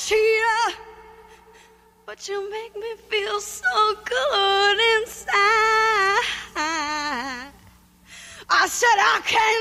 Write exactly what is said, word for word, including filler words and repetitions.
cheater, but you make me feel so good inside. I said I can't